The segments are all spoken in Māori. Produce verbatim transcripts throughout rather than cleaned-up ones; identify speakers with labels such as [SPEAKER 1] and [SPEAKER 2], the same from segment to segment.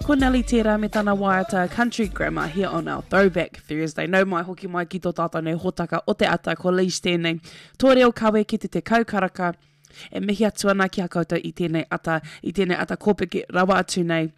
[SPEAKER 1] ko Nelly Tera me tana waiata country grammar here on our Throwback Thursday. Nau mai hoki mai ki tō tātou nei hotaka o te ata ko Lise tēnei. Tō reo kawe ki te te kaukaraka e mihi atu ana ki a koutou i tēnei ata, i tēnei ata kōpeke rawa atu nei.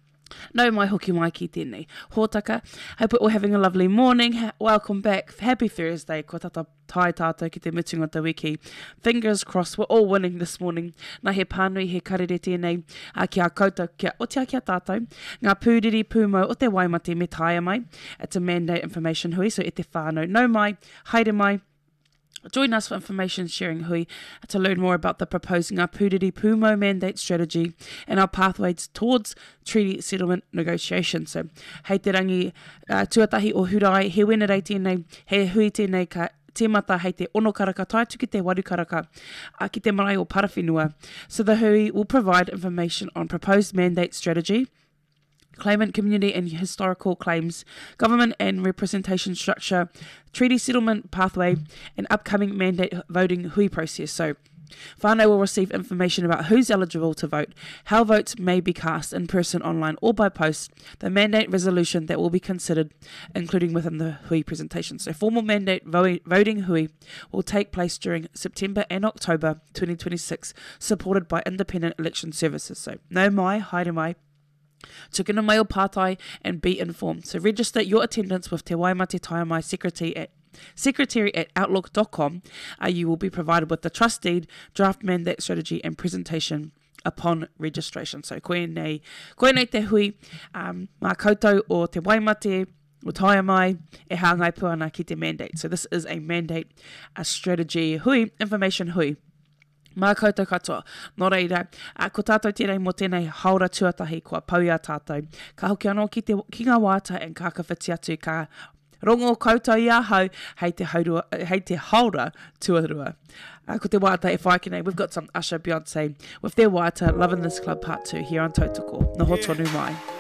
[SPEAKER 1] No mai hoki mai ki tēnei hōtaka. Hope we're all having a lovely morning. Ha- welcome back. Happy Thursday. Ko tata tai tātou ki te mutunga te wiki. Fingers crossed we're all winning this morning. Nā he pānui he karere tēnei a ki a koutou kia otia ki a tātou. Ngā pūriri pūmau o te waimate me taia mai. It's a mandate information hui, so e te whānau. No mai, haere mai. Join us for information sharing hui to learn more about the proposed Ngā Pūriri Pūmau mandate strategy and our pathways towards treaty settlement negotiations. So, hei te rangi uh, tuatahi o hurai, he wena rei tēnei, he hui tēnei ka te mata hei te ono karaka, taitu ki te waru karaka, uh, ki te marae o parawhenua. So the hui will provide information on proposed mandate strategy, claimant community and historical claims, government and representation structure, treaty settlement pathway, and upcoming mandate voting hui process. So, whānau will receive information about who's eligible to vote, how votes may be cast in person, online or by post, the mandate resolution that will be considered, including within the hui presentation. So formal mandate vo- voting hui will take place during September and October twenty twenty-six, supported by independent election services. So, no mai, haere mai, tukuna mai o pātai and be informed. So register your attendance with Te Waimate Taia Mai Secretary at Secretary at outlook dot com. Uh, you will be provided with the trust deed, draft mandate strategy and presentation upon registration. So koe nei, koe nei te hui, um, mā koutou o Te Waimate, o Taia Mai, e hāngai puana ki te mandate. So this is a mandate, a strategy hui, information hui. Mā koutou katoa, nō reira, uh, ko tātou tērei mō tēnei haura tuatahi kua pau ia tātou. Ka hoki anō ki, te, ki ngā wāta and ka kawhiti atu ka rongo koutou ia hau, hei te, haurua, hei te haura tuarua. Uh, ko te wāta e whaikenei, we've got some Usher, Beyonce with their wāta, Lovin' This Club Part two here on Tautoko. Nō hotonu mai.